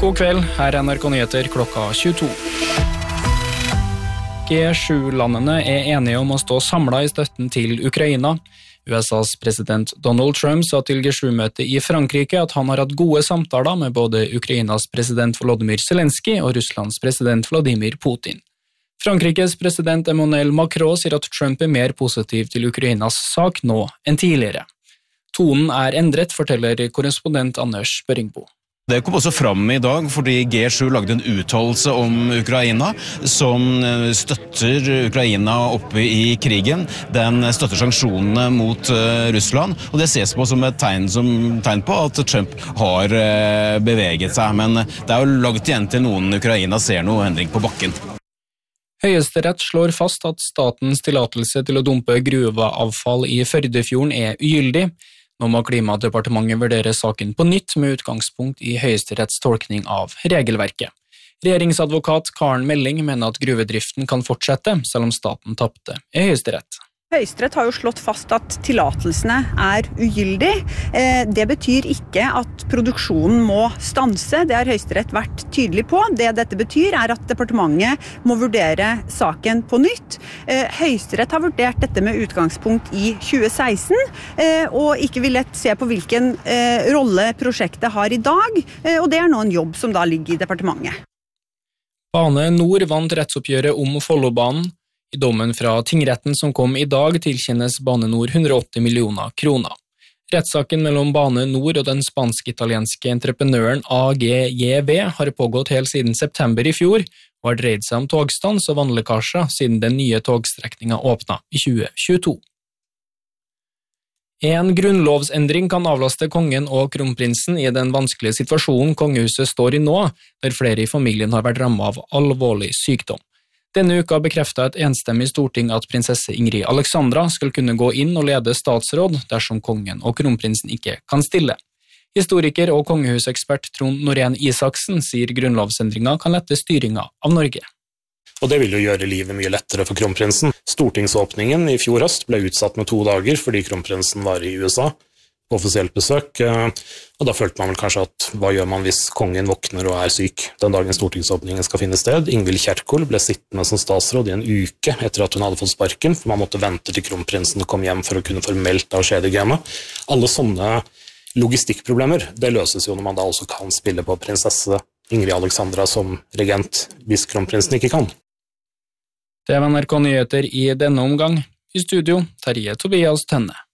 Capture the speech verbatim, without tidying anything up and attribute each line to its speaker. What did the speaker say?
Speaker 1: God kveld, her er N R K Nyheter klokka tjueto. G sju-landene er enige om å stå samlet i støtten til Ukraina. U S A's president Donald Trump sa til G sju-møtet i Frankrike at han har hatt gode samtaler med både Ukrainas president Volodymyr Zelensky og Russlands president Vladimir Putin. Frankrikes president Emmanuel Macron sier at Trump er mer positiv til Ukrainas sak nå enn tidligere. Tonen er endret, forteller korrespondent Anders Børingbo.
Speaker 2: Det kom også fram i dag fordi G sju lagde en uttalelse om Ukraina som støtter Ukraina oppe i krigen. Den støtter sanksjonene mot Russland, og det ses på som et tegn, som, tegn på at Trump har beveget seg. Men det er jo langt igjen til noen Ukraina ser noe endring på bakken.
Speaker 1: Høyesterett slår fast at statens tillatelse til å dumpe gruveavfall i Førdefjorden er ugyldig. Nå må Klimadepartementet vurdere saken på nytt med utgangspunkt i Høyesteretts tolkning av regelverket. Regjeringsadvokat Karen Melling mener at gruvedriften kan fortsette, selv om staten tappte i Høyesterett.
Speaker 3: Høyesterett har jo slått fast at tillatelsene er ugyldig. Det betyr ikke at produksjonen må stanse, det har Høyesterett vært tydelig på. Det dette betyr er at departementet må vurdere saken på nytt. Høyesterett har vurdert dette med utgangspunkt i tjue seksten, og ikke villet se på hvilken rolle prosjektet har i dag, og det er nå en jobb som da ligger i departementet.
Speaker 1: Bane Nor vant rettsoppgjøret om Follobanen. I dommen fra tingretten som kom i dag tilkjennes Bane Nor hundre og åtti millioner kroner. Rettssaken mellom Bane Nor og den spansk-italienske entreprenøren A G J V har pågått helt siden september i fjor, og har dreid seg om togstans og vannlekkasjer siden den nye togstrekningen åpnet i tjue tjueto. En grunnlovsendring kan avlaste kongen og kronprinsen i den vanskelige situasjonen kongehuset står i nå, der flere i familien har vært rammet av alvorlig sykdom. Denne uka bekreftet et enstemmig storting at prinsesse Ingrid Alexandra skal kunne gå inn og lede statsråd dersom kongen og kronprinsen ikke kan stille. Historiker og kongehusekspert Trond Norén Isaksen sier grunnlovsendringen kan lette styringen av Norge.
Speaker 4: Og det vil jo gjøre livet mye lettere for kronprinsen. Stortingsåpningen i fjor høst ble utsatt med to dager fordi kronprinsen var i U S A på offisielt besøk, og da følte man vel kanskje at hva gjør man hvis kongen våkner og er syk den dagen stortingsåpningen skal finne sted. Ingvild Kjerkol ble sittende som statsråd i en uke etter at hun hadde fått sparken, for man måtte vente til kronprinsen kom hjem for å kunne formelt avskjedige gamet. Alle sånne logistikkproblemer, det løses jo når man da også kan spille på prinsesse Ingrid Alexandra som regent, hvis kronprinsen ikke kan.
Speaker 1: Det var N R K Nyheter i denne omgang. I studio, Terje Tobias Tønne.